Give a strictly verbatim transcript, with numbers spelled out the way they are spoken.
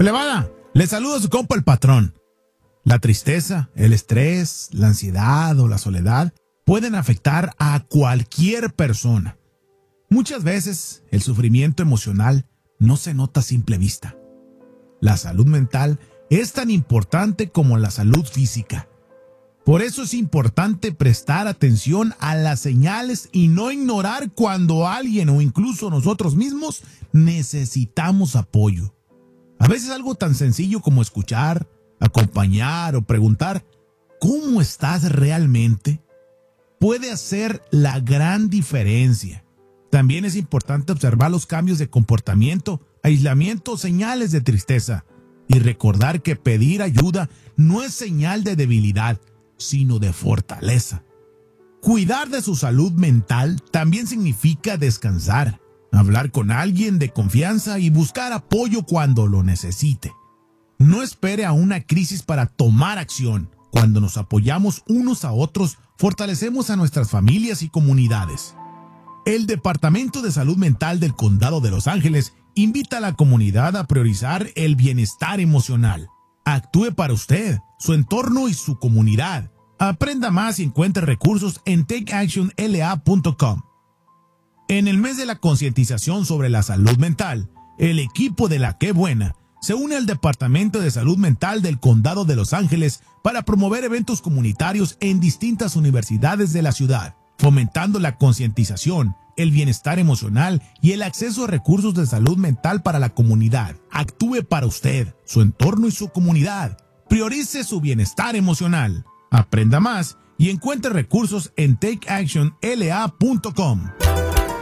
Plebada, le saludo a su compa el patrón. La tristeza, el estrés, la ansiedad o la soledad pueden afectar a cualquier persona. Muchas veces el sufrimiento emocional no se nota a simple vista. La salud mental es tan importante como la salud física. Por eso es importante prestar atención a las señales y no ignorar cuando alguien o incluso nosotros mismos necesitamos apoyo. A veces algo tan sencillo como escuchar, acompañar o preguntar ¿cómo estás realmente? Puede hacer la gran diferencia. También es importante observar los cambios de comportamiento, aislamiento o señales de tristeza y recordar que pedir ayuda no es señal de debilidad, sino de fortaleza. Cuidar de su salud mental también significa descansar, hablar con alguien de confianza y buscar apoyo cuando lo necesite. No espere a una crisis para tomar acción. Cuando nos apoyamos unos a otros, fortalecemos a nuestras familias y comunidades. El Departamento de Salud Mental del Condado de Los Ángeles invita a la comunidad a priorizar el bienestar emocional. Actúe para usted, su entorno y su comunidad. Aprenda más y encuentre recursos en take action l a punto com. En el mes de la concientización sobre la salud mental, el equipo de La Qué Buena se une al Departamento de Salud Mental del Condado de Los Ángeles para promover eventos comunitarios en distintas universidades de la ciudad, fomentando la concientización, el bienestar emocional y el acceso a recursos de salud mental para la comunidad. Actúe para usted, su entorno y su comunidad. Priorice su bienestar emocional. Aprenda más y encuentre recursos en take action l a punto com.